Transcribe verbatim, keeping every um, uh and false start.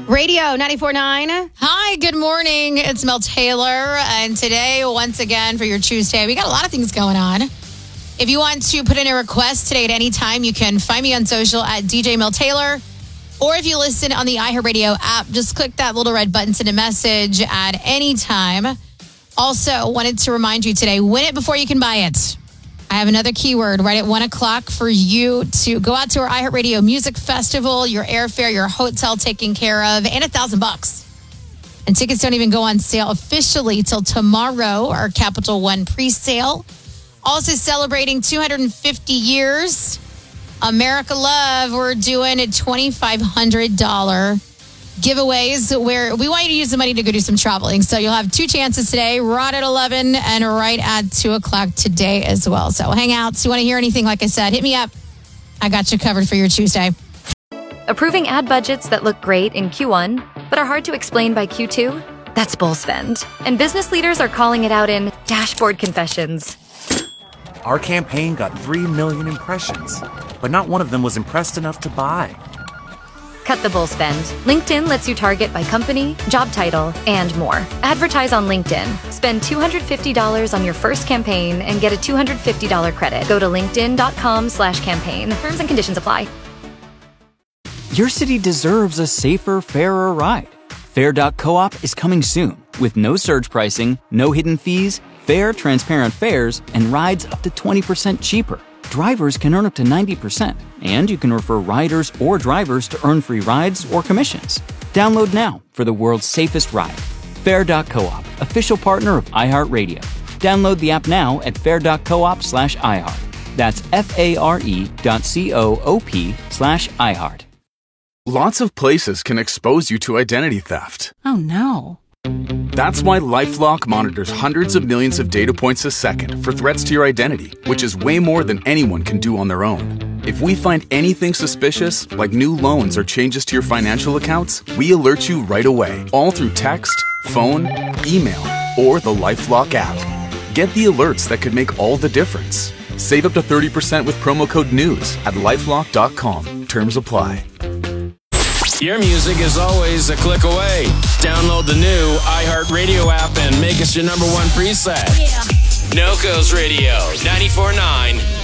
Radio ninety-four point nine. Hi, good morning. It's Mel Taylor. And today, once again, for your Tuesday, we got a lot of things going on. If you want to put in a request today at any time, you can find me on social at D J Mel Taylor. Or if you listen on the iHeartRadio app, just click that little red button, send a message at any time. Also, wanted to remind you today, win it before you can buy it. I have another keyword right at one o'clock for you to go out to our iHeartRadio Music Festival, your airfare, your hotel taken care of, and a thousand bucks. And tickets don't even go on sale officially till tomorrow, our Capital One pre-sale. Also celebrating two hundred fifty years. America Love, we're doing a twenty-five hundred dollars giveaways where we want you to use the money to go do some traveling. So you'll have two chances today, right at eleven and right at two o'clock today as well. So hang out. So you want to hear anything, like I said, hit me up. I got you covered for your Tuesday. Approving ad budgets that look great in Q one, but are hard to explain by Q two? That's bull spend. And business leaders are calling it out in dashboard confessions. Our campaign got three million impressions, but not one of them was impressed enough to buy. Cut the bull spend. LinkedIn lets you target by company, job title, and more. Advertise on LinkedIn. Spend two hundred fifty dollars on your first campaign and get a two hundred fifty dollars credit. Go to linkedin.com slash campaign. Terms and conditions apply. Your city deserves a safer, fairer ride. Fair dot coop is coming soon with no surge pricing, no hidden fees, fair, transparent fares, and rides up to twenty percent cheaper. Drivers can earn up to ninety percent, and you can refer riders or drivers to earn free rides or commissions. Download now for the world's safest ride. Fair dot coop, official partner of iHeartRadio. Download the app now at fair dot coop slash iHeart. That's F-A-R-E dot C-O-O-P slash iHeart. Lots of places can expose you to identity theft. Oh, no. That's why LifeLock monitors hundreds of millions of data points a second for threats to your identity, which is way more than anyone can do on their own. If we find anything suspicious, like new loans or changes to your financial accounts, we alert you right away, all through text, phone, email, or the LifeLock app. Get the alerts that could make all the difference. Save up to thirty percent with promo code NEWS at lifelock dot com. Terms apply. Your music is always a click away. Download the new iHeartRadio app and make us your number one preset. Yeah. Noco's Radio, ninety-four point nine.